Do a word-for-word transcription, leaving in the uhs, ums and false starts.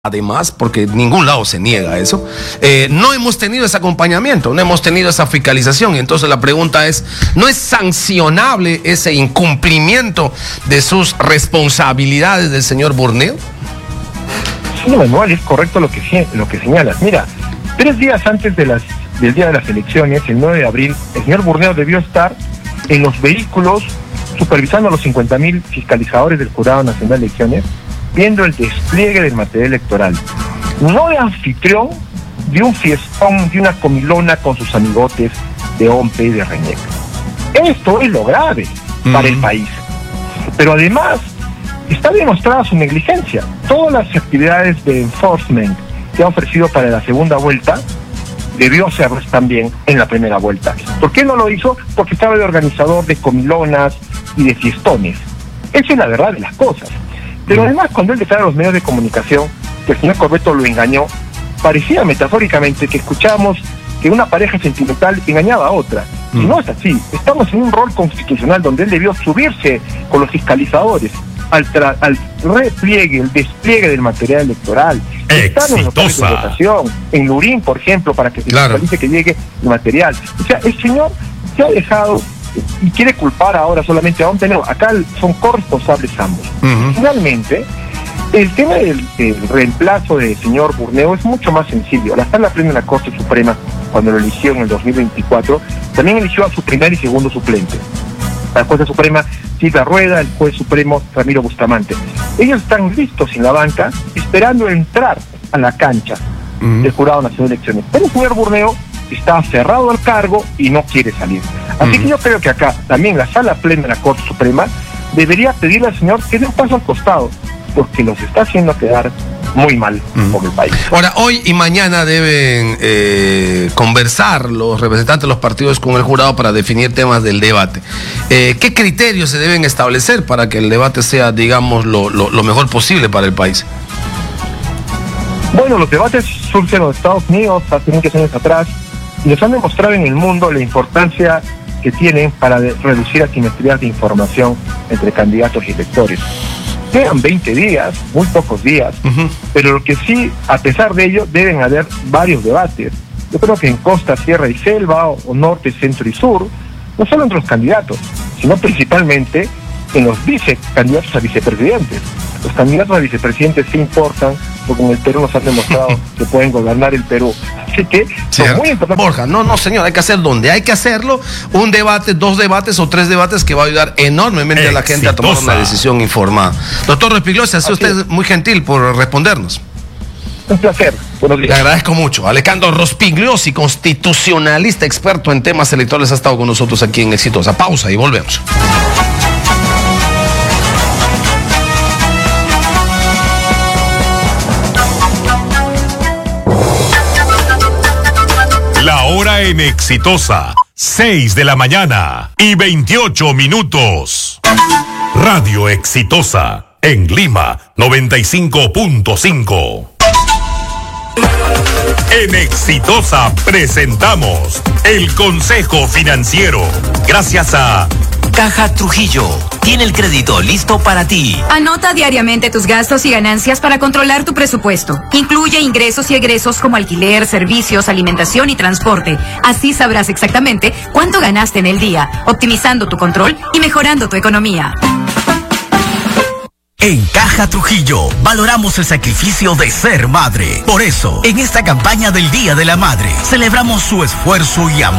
Además, porque en ningún lado se niega eso, eh, no hemos tenido ese acompañamiento, no hemos tenido esa fiscalización. Y entonces la pregunta es, ¿no es sancionable ese incumplimiento de sus responsabilidades del señor Burneo? Sí, Manuel, es correcto lo que, lo que señalas. Mira, tres días antes de las, del día de las elecciones, el nueve de abril, el señor Burneo debió estar en los vehículos supervisando a los cincuenta mil fiscalizadores del Jurado Nacional de Elecciones, viendo el despliegue del material electoral, no de anfitrión de un fiestón, de una comilona con sus amigotes de O M P y de RENIEC. Esto es lo grave uh-huh. para el país. Pero además, está demostrada su negligencia. Todas las actividades de enforcement que ha ofrecido para la segunda vuelta, debió hacerlas también en la primera vuelta. ¿Por qué no lo hizo? Porque estaba de organizador de comilonas y de fiestones. Esa es la verdad de las cosas. Pero además, cuando él declara a los medios de comunicación que el señor Corbeto lo engañó, parecía metafóricamente que escuchábamos que una pareja sentimental engañaba a otra. Mm. Y no es así. Estamos en un rol constitucional donde él debió subirse con los fiscalizadores al, tra- al repliegue, el despliegue del material electoral. Estar en los locales de votación, en Lurín, por ejemplo, para que se claro. fiscalice que llegue el material. O sea, el señor se ha dejado y quiere culpar ahora solamente a un tenor. Acá son corresponsables ambos. Uh-huh. Finalmente, el tema del, del reemplazo del señor Burneo es mucho más sencillo. La Sala Plena de la Corte Suprema, cuando lo eligió en el dos mil veinticuatro, también eligió a su primer y segundo suplente. La jueza suprema Silvia Rueda, el juez supremo Ramiro Bustamante. Ellos están listos en la banca, esperando entrar a la cancha uh-huh. del Jurado Nacional de Elecciones. Pero el señor Burneo está aferrado al cargo y no quiere salir. Así mm. que yo creo que acá también la Sala Plena de la Corte Suprema debería pedirle al señor que dé un paso al costado, porque los está haciendo quedar muy mal mm. por el país. Ahora, hoy y mañana deben eh, conversar los representantes de los partidos con el jurado para definir temas del debate. Eh, ¿Qué criterios se deben establecer para que el debate sea, digamos, lo, lo, lo mejor posible para el país? Bueno, los debates surgen en los Estados Unidos hace muchos años atrás, y nos han demostrado en el mundo la importancia que tienen para de, reducir asimetrías de información entre candidatos y electores. Quedan veinte días, muy pocos días, uh-huh. pero lo que sí, a pesar de ello, deben haber varios debates. Yo creo que en costa, sierra y selva, o, o norte, centro y sur, no solo entre los candidatos, sino principalmente en los vicecandidatos a vicepresidentes. Los candidatos a vicepresidentes sí importan, porque en el Perú nos han demostrado que pueden gobernar el Perú. Así que son muy importantes. Borja, no, no, señor, hay que hacer donde hay que hacerlo, un debate, dos debates o tres debates que va a ayudar enormemente Exitosa. a la gente a tomar una decisión informada. Doctor Rospigliosi, ha sido usted es. muy gentil por respondernos. Un placer. Buenos días. Le agradezco mucho. Alejandro Rospigliosi, constitucionalista, experto en temas electorales, ha estado con nosotros aquí en Exitosa. Pausa y volvemos. La hora en Exitosa, seis de la mañana y veintiocho minutos. Radio Exitosa, en Lima, noventa y cinco punto cinco. En Exitosa presentamos el Consejo Financiero, gracias a Caja Trujillo. Tiene el crédito listo para ti. Anota diariamente tus gastos y ganancias para controlar tu presupuesto. Incluye ingresos y egresos como alquiler, servicios, alimentación y transporte. Así sabrás exactamente cuánto ganaste en el día, optimizando tu control y mejorando tu economía. En Caja Trujillo valoramos el sacrificio de ser madre. Por eso, en esta campaña del Día de la Madre, celebramos su esfuerzo y amor